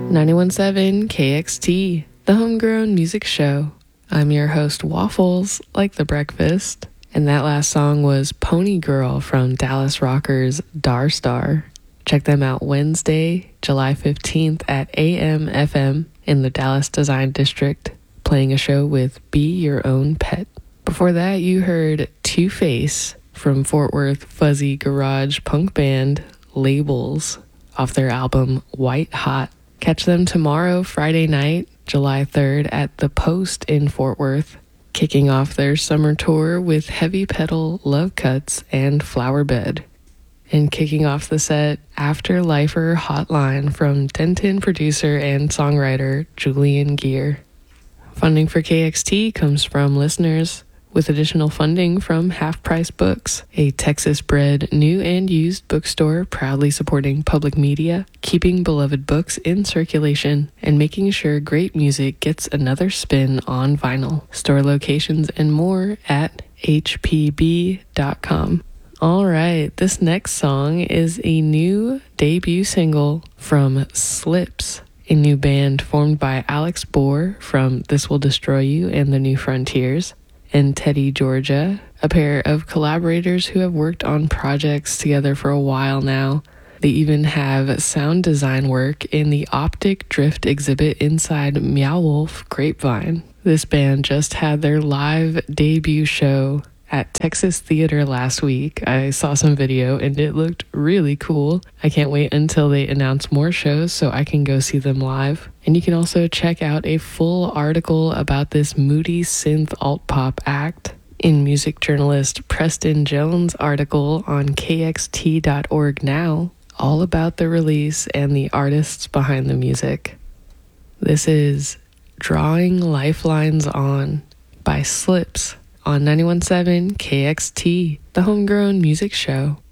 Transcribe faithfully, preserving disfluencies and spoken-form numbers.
ninety-one point seven K X T, the Homegrown Music Show. I'm your host, Waffles, like the breakfast. And that last song was Pony Girl from Dallas Rockers Darstar. Check them out Wednesday, July fifteenth at A M F M in the Dallas Design District, playing a show with Be Your Own Pet. Before that, you heard Two Face from Fort Worth fuzzy garage punk band Labels off their album White Hot. Catch them tomorrow, Friday night, July third at The Post in Fort Worth, kicking off their summer tour with Heavy Pedal, Love Cuts, and Flower Bed. And kicking off the set, After Lifer Hotline from Denton producer and songwriter Julian Gear. Funding for K X T comes from listeners, with additional funding from Half Price Books, a Texas-bred new and used bookstore proudly supporting public media, keeping beloved books in circulation, and making sure great music gets another spin on vinyl. Store locations and more at H P B dot com. All right, this next song is a new debut single from Slips, a new band formed by Alex Bohr from This Will Destroy You and The New Frontiers, and Teddy Georgia, a pair of collaborators who have worked on projects together for a while now. They even have sound design work in the Optic Drift exhibit inside Meow Wolf Grapevine. This band just had their live debut show at Texas Theater last week. I saw some video and it looked really cool. I can't wait until they announce more shows so I can go see them live. And you can also check out a full article about this moody synth alt-pop act in music journalist Preston Jones' article on K X T dot org now, all about the release and the artists behind the music. This is Drawing Lifelines On by Slips on ninety-one point seven K X T, the Homegrown Music Show.